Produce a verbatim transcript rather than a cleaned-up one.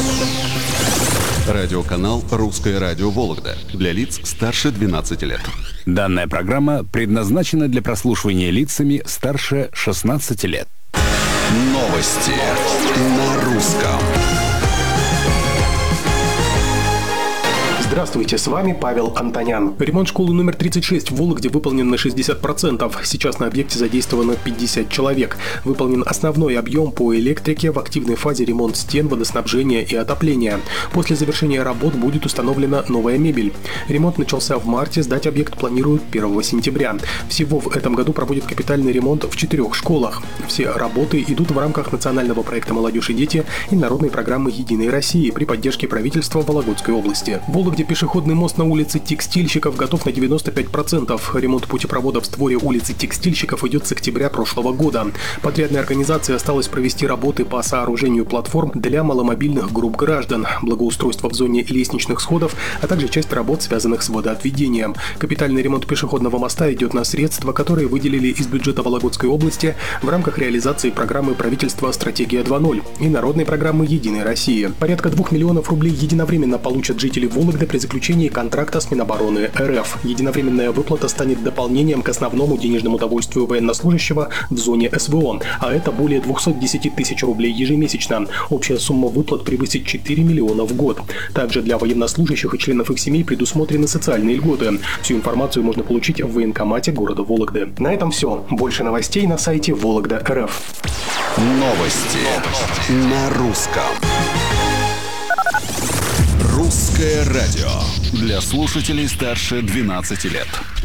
Радиоканал «Русское радио Вологда» для лиц старше двенадцати лет. Данная программа предназначена для прослушивания лицами старше шестнадцати лет. Новости на русском. Здравствуйте, с вами Павел Антонян. Ремонт школы номер тридцать шесть в Вологде выполнен на шестьдесят процентов. Сейчас на объекте задействовано пятьдесят человек. Выполнен основной объем по электрике, в активной фазе ремонт стен, водоснабжения и отопления. После завершения работ будет установлена новая мебель. Ремонт начался в марте, сдать объект планируют первого сентября. Всего в этом году проводят капитальный ремонт в четырех школах. Все работы идут в рамках национального проекта «Молодежь и дети» и народной программы «Единой России» при поддержке правительства Вологодской области. В Вологде пешеходный мост на улице Текстильщиков готов на девяносто пять процентов. Ремонт путепровода в створе улицы Текстильщиков идет с октября прошлого года. Подрядной организации осталось провести работы по сооружению платформ для маломобильных групп граждан, благоустройство в зоне лестничных сходов, а также часть работ, связанных с водоотведением. Капитальный ремонт пешеходного моста идет на средства, которые выделили из бюджета Вологодской области в рамках реализации программы правительства «Стратегия два ноль» и народной программы «Единой России». Порядка двух миллионов рублей единовременно получат жители Вологды при заключении контракта с Минобороны РФ. Единовременная выплата станет дополнением к основному денежному довольствию военнослужащего в зоне СВО, а это более двухсот десяти тысяч рублей ежемесячно. Общая сумма выплат превысит четыре миллиона в год. Также для военнослужащих и членов их семей предусмотрены социальные льготы. Всю информацию можно получить в военкомате города Вологды. На этом все. Больше новостей на сайте Вологда точка эр эф. Новости на русском. Русское радио для слушателей старше двенадцати лет.